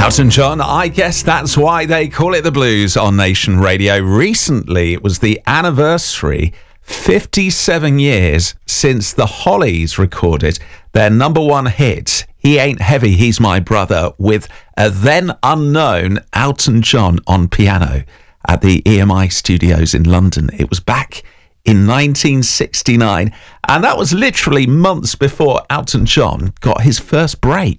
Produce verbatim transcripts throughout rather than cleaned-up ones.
Elton John, I guess that's why they call it the blues on Nation Radio. Recently, it was the anniversary, fifty-seven years since the Hollies recorded their number one hit, He Ain't Heavy, He's My Brother, with a then unknown Elton John on piano at the E M I studios in London. It was back in nineteen sixty-nine, and that was literally months before Elton John got his first break.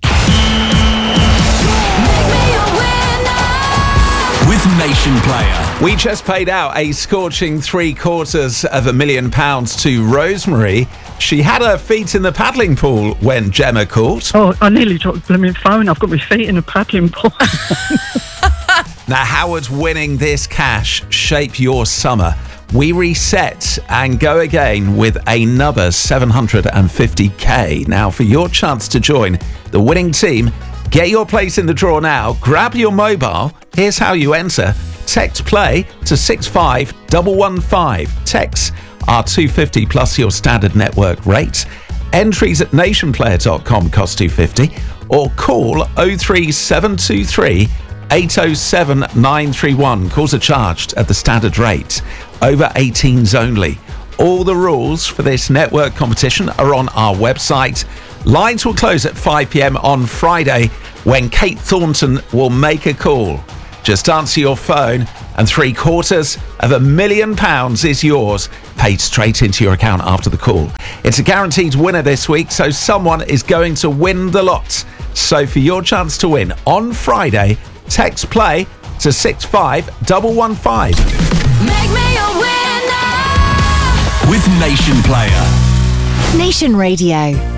With Nation Player. We just paid out a scorching three quarters of a million pounds to Rosemary. She had her feet in the paddling pool when Gemma called. Oh, I nearly dropped the blooming phone. I've got my feet in the paddling pool. Now, how would winning this cash shape your summer? We reset and go again with another seven hundred fifty k. Now, for your chance to join the winning team, get your place in the draw now. Grab your mobile. Here's how you enter. Text play to six five one one five. Texts are two hundred fifty plus your standard network rate. Entries at nation player dot com cost two hundred fifty, or call oh three seven two three eight oh seven nine three one. Calls are charged at the standard rate. Over eighteens only. All the rules for this network competition are on our website. Lines will close at five p.m. on Friday, when Kate Thornton will make a call. Just answer your phone and three quarters of a million pounds is yours, paid straight into your account after the call. It's a guaranteed winner this week, so someone is going to win the lot. So for your chance to win on Friday, text play to six five one one five. Make me a winner with Nation Player. Nation Radio.